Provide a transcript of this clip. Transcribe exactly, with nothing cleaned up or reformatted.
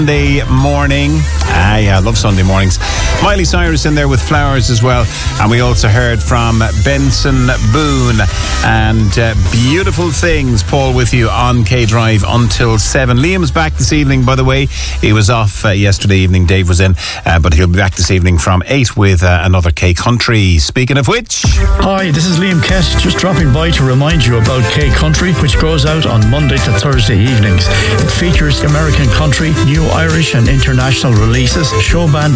Sunday morning. Ah, yeah, I love Sunday mornings. Miley Cyrus in there with Flowers as well. And we also heard from Benson Boone and uh, Beautiful Things. Paul with you on K Drive until seven. Liam's back this evening, by the way. He was off uh, yesterday evening. Dave was in, uh, but he'll be back this evening from eight with uh, another K Country. Speaking of which... Hi, this is Liam Kett, just dropping by to remind you about K Country, which goes out on Monday to Thursday evenings. It features American country, new Irish and international releases, show band